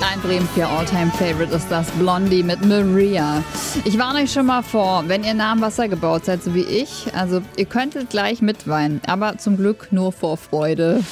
Ein Bremen 4 All-Time-Favorite ist das, Blondie mit Maria. Ich warne euch schon mal vor, wenn ihr nah am Wasser gebaut seid, so wie ich, also ihr könntet gleich mitweinen, aber zum Glück nur vor Freude.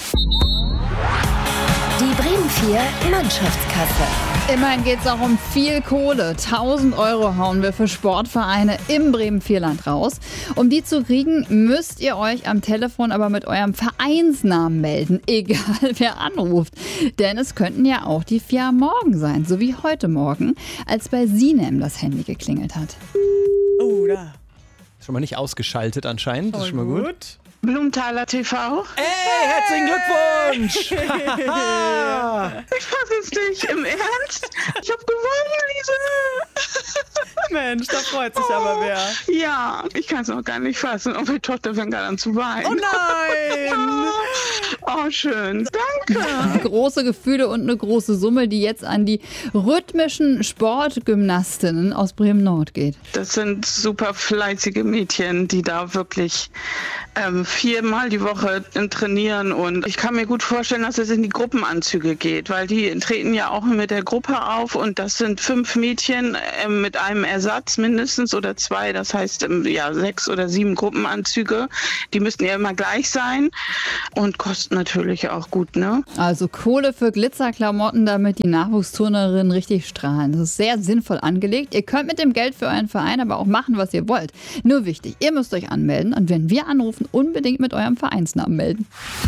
Die Bremen 4 Mannschaftskasse. Immerhin geht es auch um viel Kohle. 1.000 € hauen wir für Sportvereine im Bremen-Vierland raus. Um die zu kriegen, müsst ihr euch am Telefon aber mit eurem Vereinsnamen melden, egal wer anruft. Denn es könnten ja auch die 4 am Morgen sein, so wie heute Morgen, als bei Sinem das Handy geklingelt hat. Oh, da. Schon mal nicht ausgeschaltet anscheinend, das ist schon mal gut. Blumenthaler TV. Hey, herzlichen Glückwunsch! Ich fasse es nicht. Im Ernst? Ich habe gewonnen, Lise. Mensch, da freut sich aber wer. Ja, ich kann es noch gar nicht fassen. Und meine Tochter fängt gerade an zu weinen. Oh nein! Oh, schön. Danke. Große Gefühle und eine große Summe, die jetzt an die rhythmischen Sportgymnastinnen aus Bremen-Nord geht. Das sind super fleißige Mädchen, die da wirklich 4-mal die Woche trainieren. Und ich kann mir gut vorstellen, dass es in die Gruppenanzüge geht, weil die treten ja auch mit der Gruppe auf. Und das sind 5 Mädchen mit einem Ersatz mindestens oder 2. Das heißt 6 oder 7 Gruppenanzüge. Die müssten ja immer gleich sein und kosten natürlich auch gut, ne? Also Kohle für Glitzerklamotten, damit die Nachwuchsturnerinnen richtig strahlen. Das ist sehr sinnvoll angelegt. Ihr könnt mit dem Geld für euren Verein aber auch machen, was ihr wollt. Nur wichtig, ihr müsst euch anmelden und wenn wir anrufen, unbedingt mit eurem Vereinsnamen melden.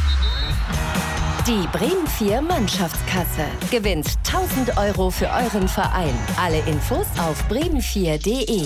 Die Bremen 4 Mannschaftskasse. Gewinnt 1.000 € für euren Verein. Alle Infos auf bremen4.de.